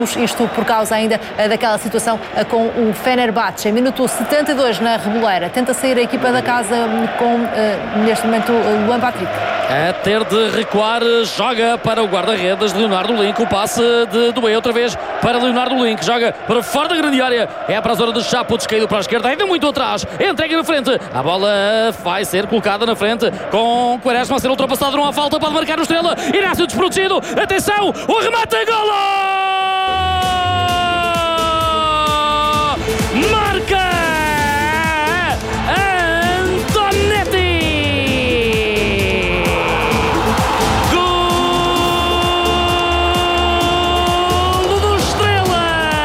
Isto por causa ainda daquela situação com o Fenerbahçe. Em minuto 72 na Reboleira, tenta sair a equipa da casa com, neste momento, Luan Patrick. A ter de recuar, joga para o guarda-redes Leonardo Link, o passe de Doué outra vez para Leonardo Link, joga para fora da grande área, é para a zona de Chapo, descaído para a esquerda, ainda muito atrás, entrega na frente, a bola vai ser colocada na frente com Quaresma a ser ultrapassado, não há falta, pode marcar o Estrela, Inácio desprotegido, atenção, o remate, golo! Marca Antonetti! Golo do Estrela!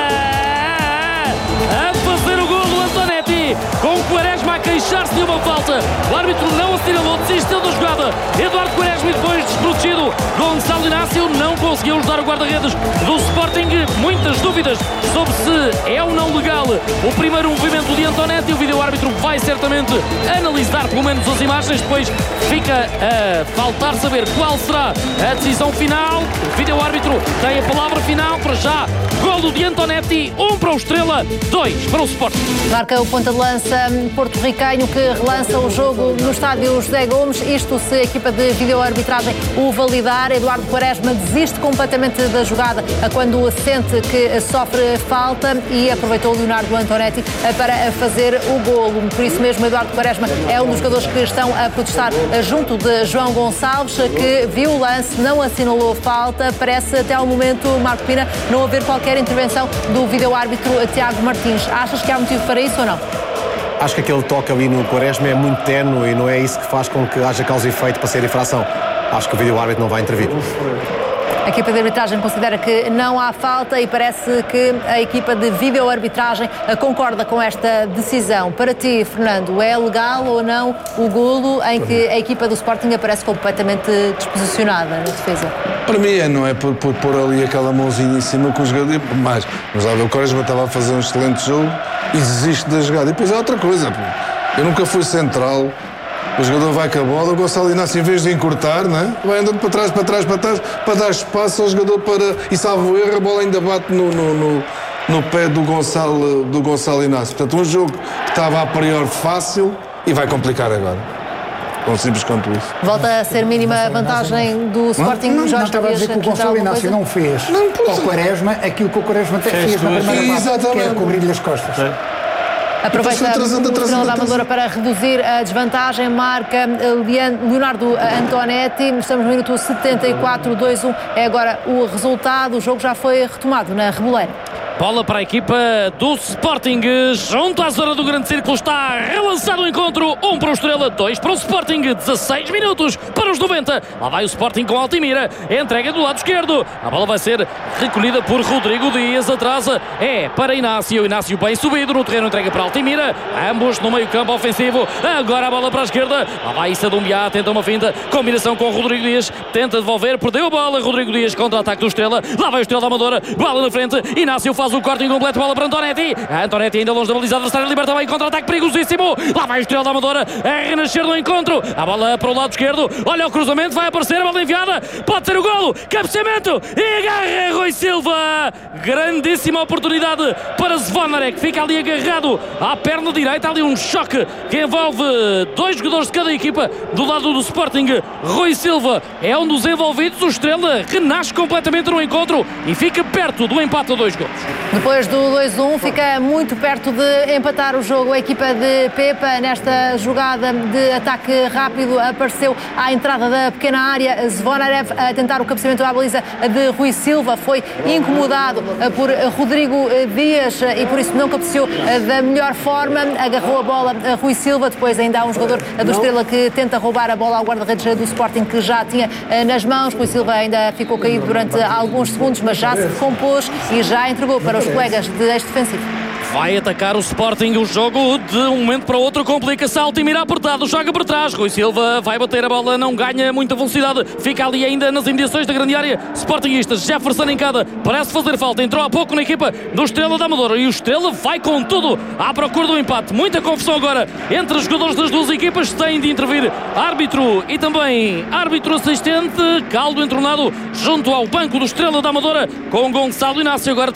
A fazer o golo Antonetti, com Quaresma a queixar-se de uma falta. O árbitro não assinalou, desistiu da jogada. Eduardo Quaresma, depois desprotegido. Gonçalo Inácio não conseguiu ajudar o guarda-redes do Sporting. Muitas dúvidas sobre se é ou não legal o primeiro movimento de Antonetti. O vídeo-árbitro vai certamente analisar pelo menos as imagens. Depois fica a faltar saber qual será a decisão final. O vídeo-árbitro tem a palavra final. Para já, golo de Antonetti, 1 para o Estrela, 2 para o Sporting. Marca o ponta de lança porto-riquenho que relança o jogo no estádio José Gomes. Isto se a equipa de vídeo-arbitragem o validar. Eduardo Quaresma desiste completamente da jogada quando sente que sofre falta e aproveitou o Leonardo Antonetti para fazer o golo. Por isso mesmo, Eduardo Quaresma é um dos jogadores que estão a protestar junto de João Gonçalves, que viu o lance, não assinalou falta. Parece até ao momento, Marco Pina, não haver qualquer intervenção do vídeo-árbitro Tiago Martins. Achas que há motivo para isso ou não? Acho que aquele toque ali no Quaresma é muito ténue e não é isso que faz com que haja causa e efeito para ser infração. Acho que o vídeo-árbitro não vai intervir. A equipa de arbitragem considera que não há falta e parece que a equipa de vídeo-arbitragem concorda com esta decisão. Para ti, Fernando, é legal ou não o golo em que a equipa do Sporting aparece completamente desposicionada na defesa? Para mim não é por pôr ali aquela mãozinha em cima com o jogador, mas lá o Quaresma estava a fazer um excelente jogo e desiste da jogada. E depois há outra coisa, eu nunca fui central. O jogador vai com a bola, o Gonçalo Inácio, em vez de encurtar, não é? Vai andando para trás, para dar espaço ao jogador para... E salvo erro, a bola ainda bate no pé do Gonçalo Inácio. Portanto, um jogo que estava a priori fácil e vai complicar agora. Tão simples quanto isso. Volta a ser mínima vantagem do Sporting. Não estava a dizer que o Gonçalo Inácio não fez ao Quaresma aquilo que o Quaresma fez na primeira parte, que era cobrir-lhe as costas. Aproveita o Estrela da Amadora para reduzir a desvantagem, marca Leonardo Antonetti. Estamos no minuto 74, 2-1 é agora o resultado. O jogo já foi retomado na Reboleira. Bola para a equipa do Sporting, junto à zona do grande círculo, está relançado o encontro, 1 para o Estrela, 2 para o Sporting, 16 minutos para os 90, lá vai o Sporting com Altimira, entrega do lado esquerdo, a bola vai ser recolhida por Rodrigo Dias, atrasa, é para Inácio bem subido no terreno, entrega para Altimira, ambos no meio campo ofensivo, agora a bola para a esquerda, lá vai Issa Dumbiá, tenta uma finta, combinação com Rodrigo Dias, tenta devolver, perdeu a bola, Rodrigo Dias contra-ataque do Estrela, lá vai o Estrela da Amadora, bola na frente, Inácio faz o corte incompleto, bola para Antonetti. Antonetti ainda longe da baliza adversária, liberta bem, contra-ataque perigosíssimo. Lá vai o Estrela da Amadora a renascer no encontro. A bola para o lado esquerdo. Olha o cruzamento, vai aparecer, a bola enviada. Pode ser o golo. Cabeceamento e agarra Rui Silva. Grandíssima oportunidade para Zvonarek. Fica ali agarrado à perna direita. Ali um choque que envolve dois jogadores de cada equipa do lado do Sporting. Rui Silva é um dos envolvidos. O Estrela renasce completamente no encontro e fica perto do empate a 2 golos. Depois do 2-1, fica muito perto de empatar o jogo. A equipa de Pepa, nesta jogada de ataque rápido, apareceu à entrada da pequena área. Zvonarev a tentar o cabeceamento à baliza de Rui Silva. Foi incomodado por Rodrigo Dias e por isso não cabeceou da melhor forma. Agarrou a bola a Rui Silva. Depois ainda há um jogador do Estrela que tenta roubar a bola ao guarda-redes do Sporting, que já tinha nas mãos. Rui Silva ainda ficou caído durante alguns segundos, mas já se recompôs e já entregou para os colegas de eixo defensivo. Vai atacar o Sporting, o jogo de um momento para o outro complica-se. Altimira apertado, joga por trás. Rui Silva vai bater a bola, não ganha muita velocidade, fica ali ainda nas imediações da grande área. Sportingistas, Jefferson em cada, parece fazer falta, entrou há pouco na equipa do Estrela da Amadora e o Estrela vai com tudo à procura do empate. Muita confusão agora entre os jogadores das duas equipas, tem de intervir árbitro e também árbitro assistente. Caldo entronado junto ao banco do Estrela da Amadora com Gonçalo Inácio agora.